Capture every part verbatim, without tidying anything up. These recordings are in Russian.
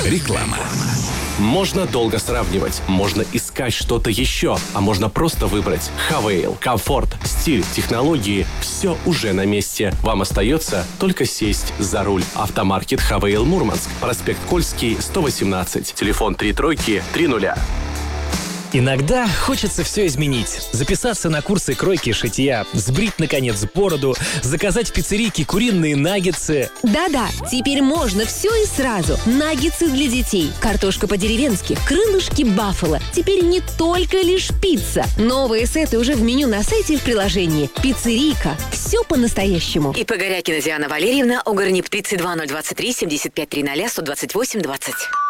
Реклама. Можно долго сравнивать, можно искать что-то еще, а можно просто выбрать Хавейл. Комфорт, стиль, технологии – все уже на месте. Вам остается только сесть за руль. Автомаркет Хавейл Мурманск. Проспект Кольский, сто восемнадцать. Телефон три тройки три нуля. Иногда хочется все изменить. Записаться на курсы кройки и шитья, сбрить, наконец, бороду, заказать в пиццерийке куриные наггетсы. Да-да, теперь можно все и сразу. Наггетсы для детей, картошка по-деревенски, крылышки баффало. Теперь не только лишь пицца. Новые сеты уже в меню на сайте и в приложении. Пиццерийка. Все по-настоящему. И Погорякина Диана Валерьевна, Угорнип тридцать два ноль двадцать три семьдесят пять тридцать сто двадцать восемь двадцать.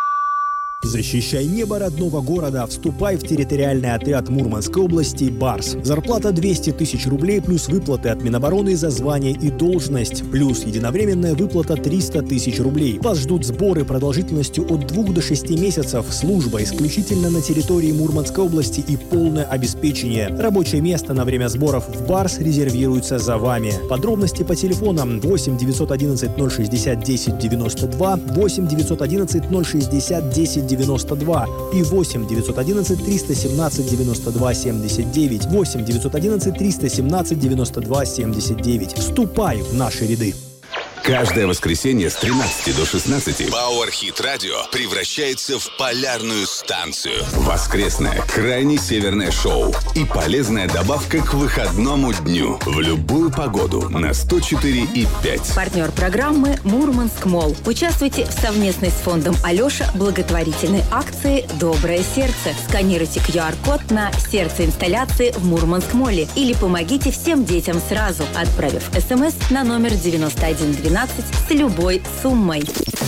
Защищай небо родного города. Вступай в территориальный отряд Мурманской области «Барс». Зарплата двести тысяч рублей плюс выплаты от Минобороны за звание и должность. Плюс единовременная выплата триста тысяч рублей. Вас ждут сборы продолжительностью от двух до шести месяцев. Служба исключительно на территории Мурманской области и полное обеспечение. Рабочее место на время сборов в «Барс» резервируется за вами. Подробности по телефонам восемь девятьсот одиннадцать ноль шестьдесят десять девяносто два, восемь девятьсот одиннадцать ноль шестьдесят десять девяносто два и восемь девятьсот одиннадцать триста семнадцать девяносто два семьдесят девять, восемь девятьсот одиннадцать триста семнадцать девяносто два семьдесят девять. Вступай в наши ряды. Каждое воскресенье с тринадцати до шестнадцати Power Hit Radio превращается в полярную станцию. Воскресное, крайне северное шоу и полезная добавка к выходному дню. В любую погоду на сто четыре и пять. Партнер программы «Мурманск Молл». Участвуйте в совместной с фондом «Алеша» благотворительной акции «Доброе сердце». Сканируйте ку ар-код на сердце инсталляции в Мурманск Молле или помогите всем детям сразу, отправив смс на номер девяносто один двенадцать с любой суммой.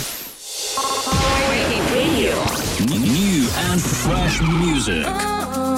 New and fresh music.